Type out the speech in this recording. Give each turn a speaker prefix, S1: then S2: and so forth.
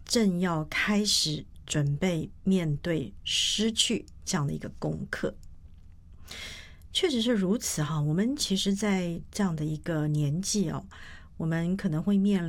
S1: 正要开始准备面对失去这样的一个功课。确实是如此哈，我们其实在这样的一个年纪哦，我们可能会面临